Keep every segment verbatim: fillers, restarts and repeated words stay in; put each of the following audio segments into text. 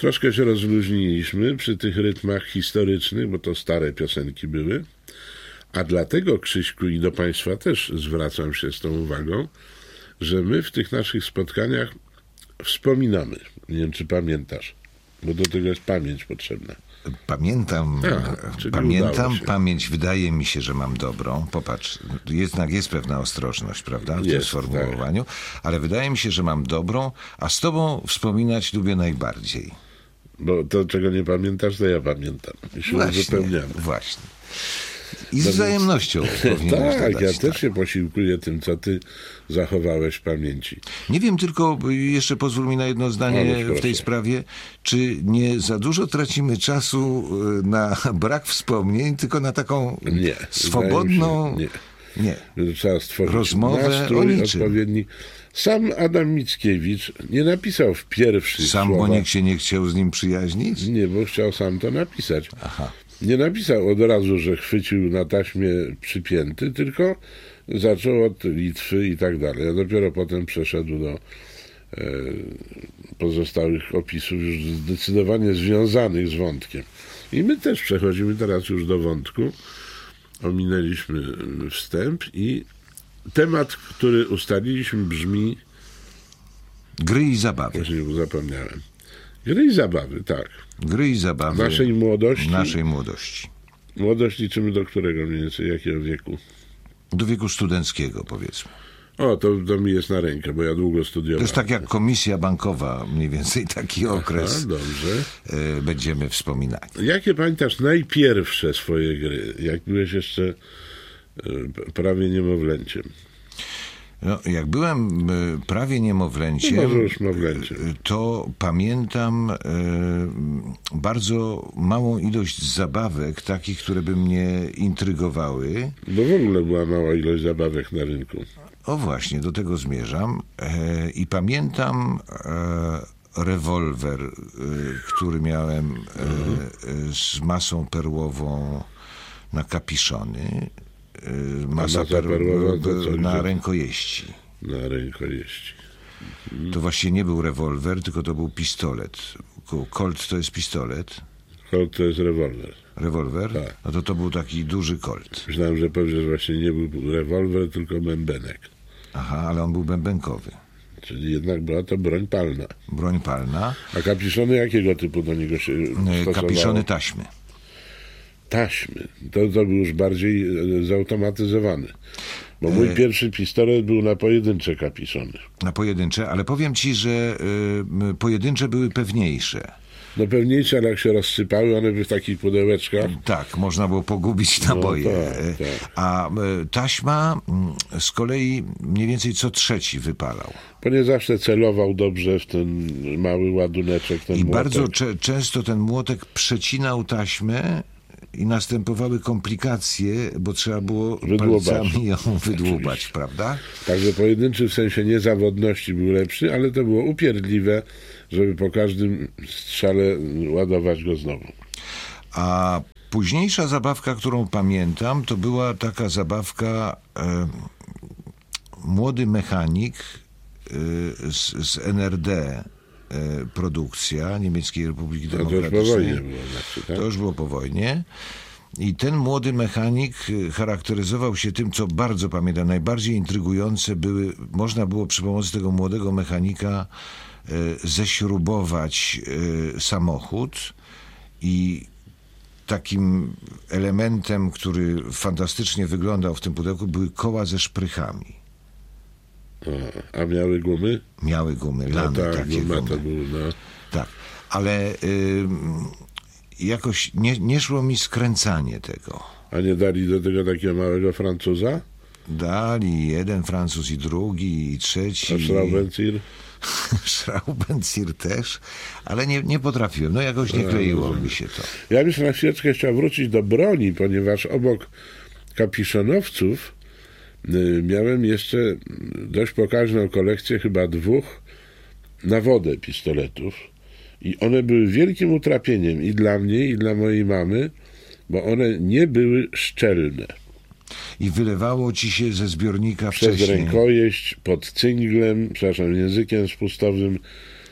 Troszkę się rozluźniliśmy przy tych rytmach historycznych, bo to stare piosenki były. A dlatego, Krzyśku, i do Państwa też zwracam się z tą uwagą, że my w tych naszych spotkaniach wspominamy. Nie wiem, czy pamiętasz, bo do tego jest pamięć potrzebna. Pamiętam, A, pamiętam, pamięć wydaje mi się, że mam dobrą. Popatrz, jednak jest pewna ostrożność, prawda, w jest, tym sformułowaniu, tak. Ale wydaje mi się, że mam dobrą, a z tobą wspominać lubię najbardziej. Bo to, czego nie pamiętasz, to ja pamiętam. I się właśnie, uzupełniamy. Właśnie. I z no wzajemnością powinieneś tak, dodać, ja tak. też się posiłkuję tym, co ty zachowałeś w pamięci. Nie wiem tylko, jeszcze pozwól mi na jedno zdanie no, w tej sprawie, czy nie za dużo tracimy czasu na brak wspomnień, tylko na taką nie, swobodną się, nie. nie. Trzeba stworzyć rozmowę nastrój o niczym. odpowiedni. Sam Adam Mickiewicz nie napisał w pierwszych Sam, słowach. bo nikt się nie chciał z nim przyjaźnić? Nie, bo chciał sam to napisać. Aha. Nie napisał od razu, że chwycił na taśmie przypięty, tylko zaczął od Litwy i tak dalej. A dopiero potem przeszedł do e, pozostałych opisów już zdecydowanie związanych z wątkiem. I my też przechodzimy teraz już do wątku. Ominęliśmy wstęp i temat, który ustaliliśmy, brzmi... Gry i zabawy. Właśnie zapomniałem. Gry i zabawy, tak. Gry i zabawy. Naszej młodości. Naszej młodości. Młodość liczymy do którego mniej więcej, jakiego wieku? Do wieku studenckiego, powiedzmy. O, to, to mi jest na rękę, bo ja długo studiowałem. To jest tak jak komisja bankowa, mniej więcej taki okres. Aha, dobrze. Y, będziemy wspominali. Jakie pamiętasz najpierwsze swoje gry, jak byłeś jeszcze y, prawie niemowlęciem? No, jak byłem y, prawie niemowlęciem, no może już mowlęciem. Y, to pamiętam y, bardzo małą ilość zabawek, takich, które by mnie intrygowały. Bo w ogóle była mała ilość zabawek na rynku. O właśnie, do tego zmierzam. E, I pamiętam e, rewolwer, e, który miałem e, e, z masą perłową na kapiszony. E, masa masa perłowa to co, na gdzie? rękojeści. Na rękojeści. To właśnie nie był rewolwer, tylko to był pistolet. Colt to jest pistolet. Colt to jest rewolwer. Rewolwer? Tak. No to to był taki duży Colt. Myślałem, że powiesz, że właśnie nie był rewolwer, tylko bębenek. Aha, ale on był bębenkowy. Czyli jednak była to broń palna. Broń palna. A kapiszony jakiego typu do niego się stosowało? Kapiszony taśmy. Taśmy. To, to był już bardziej e, zautomatyzowany. Bo mój e... pierwszy pistolet był na pojedyncze kapiszony. Na pojedyncze, ale powiem ci, że y, pojedyncze były pewniejsze. No pewniejsze, ale jak się rozsypały, one były w takich pudełeczkach. Tak, można było pogubić naboje. No, tak, tak. A y, taśma y, z kolei mniej więcej co trzeci wypalał. Bo nie zawsze celował dobrze w ten mały ładuneczek, ten I młotek. bardzo cze- często ten młotek przecinał taśmę i następowały komplikacje, bo trzeba było Wydłubać. palcami ją wydłubać, oczywiście. Prawda? Także pojedynczy w sensie niezawodności był lepszy, ale to było upierdliwe, żeby po każdym strzale ładować go znowu. A późniejsza zabawka, którą pamiętam, to była taka zabawka e, młody mechanik e, z, z N R D, e, produkcja Niemieckiej Republiki Demokratycznej. To już po wojnie było. Znaczy, tak? To już było po wojnie. I ten młody mechanik charakteryzował się tym, co bardzo pamiętam, najbardziej intrygujące były, można było przy pomocy tego młodego mechanika ześrubować samochód i takim elementem, który fantastycznie wyglądał w tym pudełku, były koła ze szprychami. A, a miały gumy? Miały gumy, lamy, no tak, takie guma gumy. To był, no. Tak, ale y, jakoś nie, nie szło mi skręcanie tego. A nie dali do tego takiego małego Francuza? Dali jeden Francuz i drugi, i trzeci. A Schraubenzieher? Schraubenzieher też, ale nie, nie potrafiłem. No jakoś nie kleiło mi się to. Ja bym na chwileczkę chciał wrócić do broni, ponieważ obok kapiszonowców y, miałem jeszcze dość pokaźną kolekcję chyba dwóch na wodę pistoletów i one były wielkim utrapieniem i dla mnie, i dla mojej mamy, bo one nie były szczelne. I wylewało ci się ze zbiornika Przez wcześniej. rękojeść, pod cynglem, przepraszam, językiem spustowym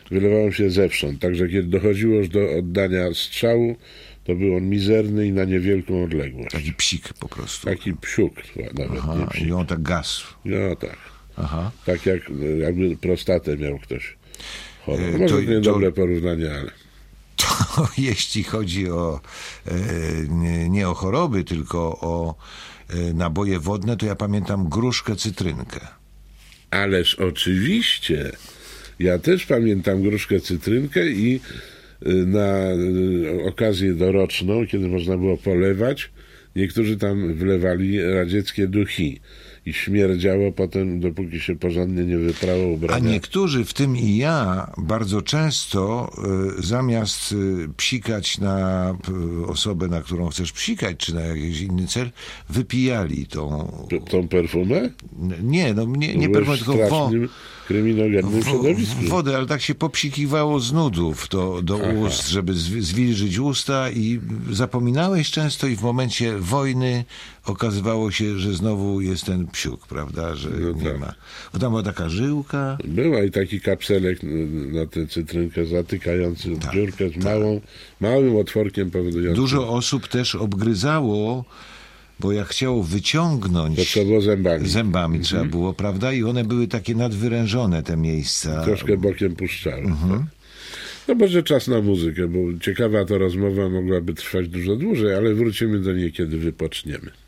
wylewało się zewsząd. Także kiedy dochodziło już do oddania strzału, to był on mizerny i na niewielką odległość. Taki psik po prostu. Taki psiuk nawet, Aha, nie psik. i on tak gasł. No tak. Aha. Tak jak jakby prostatę miał ktoś chory. E, Może to- to niedobre porównanie, ale... To jeśli chodzi o e, nie, nie o choroby, tylko o e, naboje wodne, to ja pamiętam gruszkę, cytrynkę. Ależ oczywiście. Ja też pamiętam gruszkę, cytrynkę i y, na y, okazję doroczną, kiedy można było polewać, niektórzy tam wlewali radzieckie duchi i śmierdziało potem, dopóki się porządnie nie wyprało A ubrania. niektórzy, w tym i ja, bardzo często y, zamiast y, psikać na y, osobę, na którą chcesz psikać, czy na jakiś inny cel, wypijali tą... T- Tą perfumę? Nie, no nie, nie Byłeś perfum, w tylko wo, strasznym, kryminogennym wo, środowisku. wodę, ale tak się popsikiwało z nudów do, do ust, żeby zwi- zwilżyć usta i zapominałeś często i w momencie wojny okazywało się, że znowu jest ten psiuk, prawda, że No nie tak. ma. Bo tam była taka żyłka. Była i taki kapselek n- na tę cytrynkę zatykający Tak, dziurkę z małą, małym otworkiem powodującym. Dużo osób też obgryzało, bo jak chciało wyciągnąć To trzeba było zębami. zębami trzeba było, prawda? I one były takie nadwyrężone, te miejsca. Troszkę bokiem puszczały. Mhm. Tak. No może czas na muzykę, bo ciekawa to rozmowa mogłaby trwać dużo dłużej, ale wrócimy do niej, kiedy wypoczniemy.